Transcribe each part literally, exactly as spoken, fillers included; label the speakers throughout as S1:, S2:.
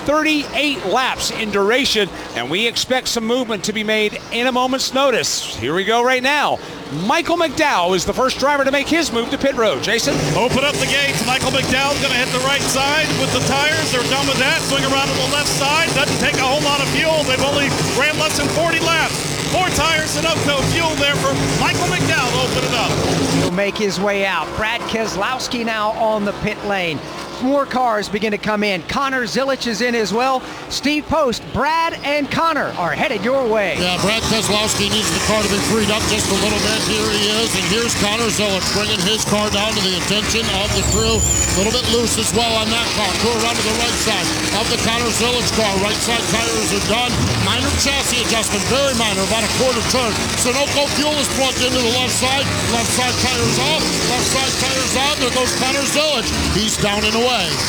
S1: thirty-eight laps in duration, and we expect some movement to be made in a moment's notice. Here we go right now. Michael McDowell is the first driver to make his move to pit road. Jason?
S2: Open up the gates. Michael McDowell's going to hit the right side with the tires. They're done with that. Swing around to the left side. Doesn't take a whole lot of fuel. They've only ran less than forty laps. Four tires, Sunoco fuel there for Michael McDowell. Open it up.
S3: He'll make his way out. Brad Keselowski now on the pit lane. More cars begin to come in. Connor Zilisch is in as well. Steve Post, Brad, and Connor are headed your way.
S4: Yeah, Brad Keselowski needs the car to be freed up just a little bit. Here he is, and here's Connor Zilisch bringing his car down to the attention of the crew. A little bit loose as well on that car. Go around to the right side of the Connor Zilisch car. Right side tires are done. Minor chassis adjustment, very minor, about a quarter turn. Sunoco fuel is plugged into the left side. Left side tires off. Left side tires on. There goes Connor Zilisch. He's down and away.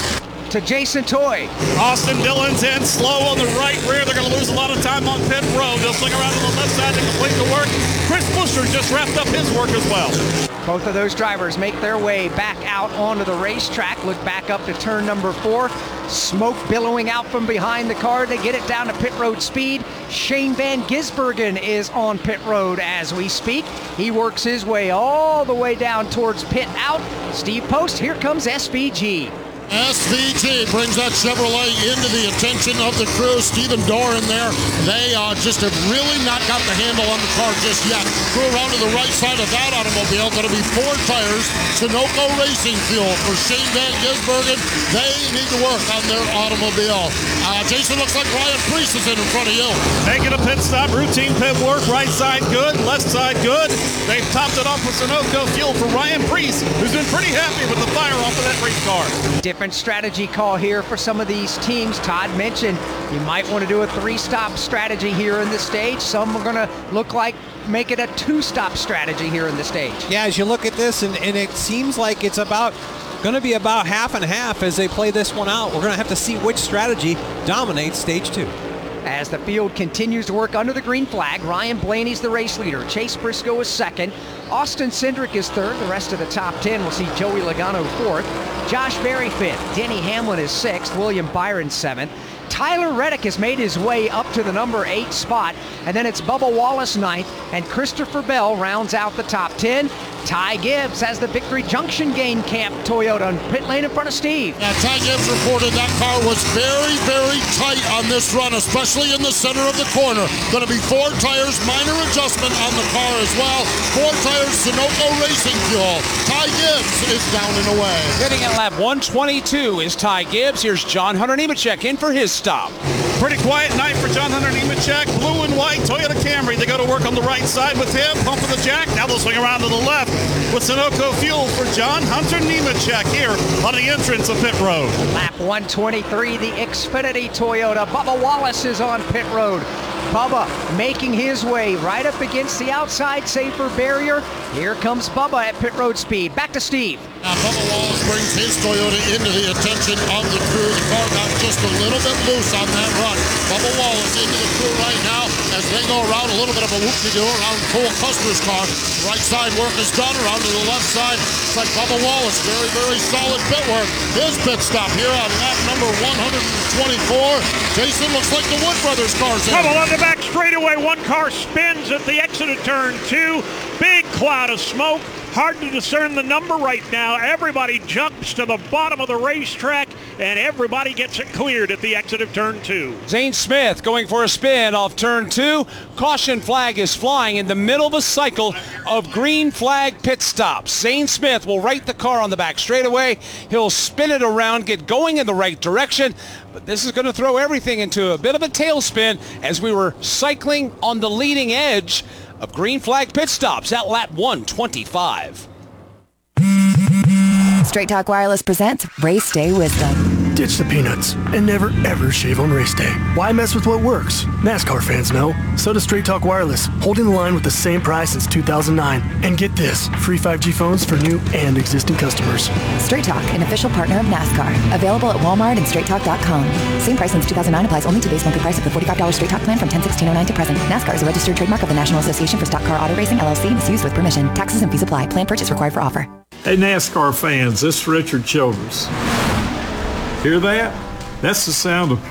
S3: To Jason Toy.
S2: Austin Dillon's in slow on the right rear. They're going to lose a lot of time on pit road. They'll swing around to the left side to complete the work. Chris Buescher just wrapped up his work as well.
S3: Both of those drivers make their way back out onto the racetrack. Look back up to turn number four. Smoke billowing out from behind the car. They get it down to pit road speed. Shane Van Gisbergen is on pit road as we speak. He works his way all the way down towards pit out. Steve Post, here comes S V G.
S4: S V G brings that Chevrolet into the attention of the crew. Stephen Dorr in there. They uh, just have really not got the handle on the car just yet. Go around to the right side of that automobile. Going to be four tires. Sunoco Racing Fuel for Shane Van Gisbergen. They need to work on their automobile. Uh, Jason, looks like Ryan Preece is in in front of you.
S2: Making a pit stop. Routine pit work. Right side good. Left side good. They've topped it off with Sunoco Fuel for Ryan Preece, who's been pretty happy with the fire off of that race car.
S3: Different strategy call here for some of these teams. Todd mentioned you might want to do a three-stop strategy here in the stage. Some are going to look like make it a two-stop strategy here in the stage.
S5: Yeah, as you look at this, and, and it seems like it's about going to be about half and half as they play this one out. We're going to have to see which strategy dominates stage two.
S3: As the field continues to work under the green flag, Ryan Blaney's the race leader. Chase Briscoe is second. Austin Cindric is third. The rest of the top ten will see Joey Logano fourth. Josh Berry fifth. Denny Hamlin is sixth. William Byron seventh. Tyler Reddick has made his way up to the number eight spot. And then it's Bubba Wallace ninth. And Christopher Bell rounds out the top ten. Ty Gibbs has the Victory Junction Game Camp Toyota on pit lane in front of Steve.
S4: Now, Ty Gibbs reported that car was very, very tight on this run, especially in the center of the corner. Going to be four tires, minor adjustment on the car as well. Four tires, Sunoco Racing Fuel. Ty Gibbs is down and away.
S1: Getting at lap one twenty-two is Ty Gibbs. Here's John Hunter Nemechek in for his stop.
S2: Pretty quiet night for John Hunter Nemechek. Blue and white Toyota Camry. They go to work on the right side with him. Pumping the jack. Now they'll swing around to the left with Sunoco Fuel for John Hunter Nemechek here on the entrance of pit road.
S3: Lap one twenty-three, the Xfinity Toyota. Bubba Wallace is on pit road. Bubba making his way right up against the outside safer barrier. Here comes Bubba at pit road speed. Back to Steve.
S4: Now Bubba Wallace brings his Toyota into the attention of the crew. The car got just a little bit loose on that run. Bubba Wallace into the crew right now as they go around a little bit of a whoop-de-doo around Cole Custer's car. Right side work is done. Around to the left side. It's like Bubba Wallace. Very, very solid pit work. His pit stop here on lap number one twenty-four. Jason, looks like the Wood Brothers car's in.
S6: Trouble on the back straightaway. One car spins at the exit of turn two. Big cloud of smoke. Hard to discern the number right now. Everybody jumps to the bottom of the racetrack, and everybody gets it cleared at the exit of turn two.
S1: Zane Smith going for a spin off turn two. Caution flag is flying in the middle of a cycle of green flag pit stops. Zane Smith will right the car on the back straightaway. He'll spin it around, get going in the right direction, but this is going to throw everything into a bit of a tailspin as we were cycling on the leading edge of green flag pit stops at lap one twenty-five.
S7: Straight Talk Wireless presents Race Day Wisdom.
S8: Ditch the peanuts and never ever shave on race day. Why mess with what works? NASCAR fans know. So does Straight Talk Wireless, holding the line with the same price since two thousand nine. And get this, free five G phones for new and existing customers.
S7: Straight Talk, an official partner of NASCAR. Available at Walmart and straight talk dot com. Same price since two thousand nine applies only to base monthly price of the forty-five dollars Straight Talk plan from ten sixteen oh nine to present. NASCAR is a registered trademark of the National Association for Stock Car Auto Racing, L L C, misused with permission. Taxes and fees apply. Plan purchase required for offer.
S9: Hey NASCAR fans, this is Richard Childress. Hear that? That's the sound of